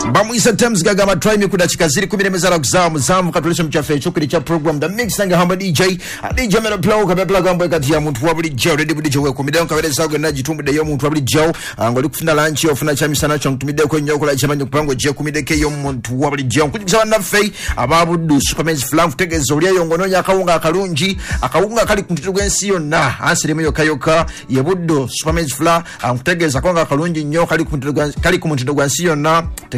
Bamuisa Thames gagama try me kudachika ziri 10 mezala kuzamu zamu katulesha mchafe chukuri cha program the mix nanga hamba DJ mera plug kabla gambo kati ya muntu wabuli jao ready budi jawe kumideo kawele sago na jitumbude yo muntu wabuli jao ngoli kufuna lunch ofuna chami sana chong tumideo ko nyoko la chamanyo kupango je kumideke yo muntu wabuli jao kujisa na fei ababudu supermen's flam tegezo lya yongono nya akawunga akalungi akawunga kali kuntutu gwensi yo na ansire meyo kayoka yebudo supermen's flam kutegeza konga akalungi nyo kali kuntutu gwensi yo na